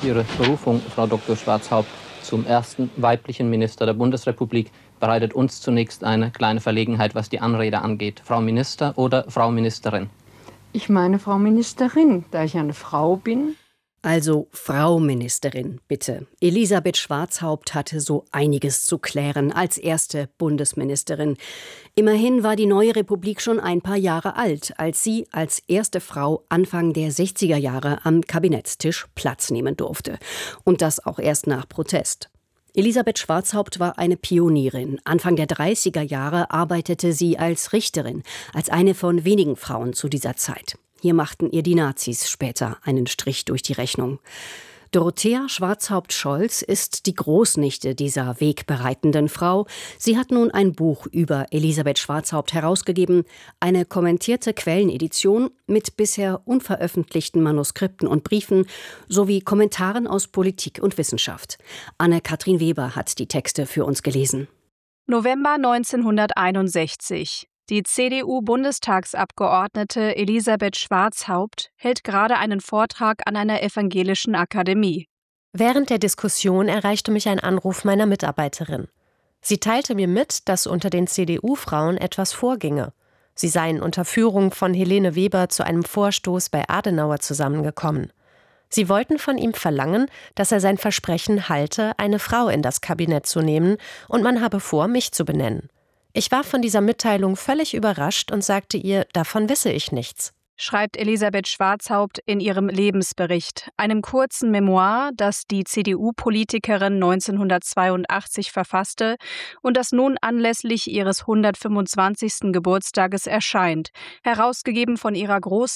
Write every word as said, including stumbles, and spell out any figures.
Ihre Berufung, Frau Doktor Schwarzhaupt, zum ersten weiblichen Minister der Bundesrepublik bereitet uns zunächst eine kleine Verlegenheit, was die Anrede angeht. Frau Minister oder Frau Ministerin? Ich meine Frau Ministerin, da ich eine Frau bin. Also Frau Ministerin, bitte. Elisabeth Schwarzhaupt hatte so einiges zu klären als erste Bundesministerin. Immerhin war die neue Republik schon ein paar Jahre alt, als sie als erste Frau Anfang der sechziger Jahre am Kabinettstisch Platz nehmen durfte. Und das auch erst nach Protest. Elisabeth Schwarzhaupt war eine Pionierin. Anfang der dreißiger Jahre arbeitete sie als Richterin, als eine von wenigen Frauen zu dieser Zeit. Hier machten ihr die Nazis später einen Strich durch die Rechnung. Dorothea Schwarzhaupt-Scholz ist die Großnichte dieser wegbereitenden Frau. Sie hat nun ein Buch über Elisabeth Schwarzhaupt herausgegeben, eine kommentierte Quellenedition mit bisher unveröffentlichten Manuskripten und Briefen sowie Kommentaren aus Politik und Wissenschaft. Anne-Kathrin Weber hat die Texte für uns gelesen. November neunzehnhunderteinundsechzig. Die C D U-Bundestagsabgeordnete Elisabeth Schwarzhaupt hält gerade einen Vortrag an einer evangelischen Akademie. Während der Diskussion erreichte mich ein Anruf meiner Mitarbeiterin. Sie teilte mir mit, dass unter den C D U-Frauen etwas vorginge. Sie seien unter Führung von Helene Weber zu einem Vorstoß bei Adenauer zusammengekommen. Sie wollten von ihm verlangen, dass er sein Versprechen halte, eine Frau in das Kabinett zu nehmen, und man habe vor, mich zu benennen. Ich war von dieser Mitteilung völlig überrascht und sagte ihr, davon wisse ich nichts. Schreibt Elisabeth Schwarzhaupt in ihrem Lebensbericht, einem kurzen Memoir, das die C D U-Politikerin neunzehnhundertzweiundachtzig verfasste und das nun anlässlich ihres hundertfünfundzwanzigsten Geburtstages erscheint, herausgegeben von ihrer Großmutter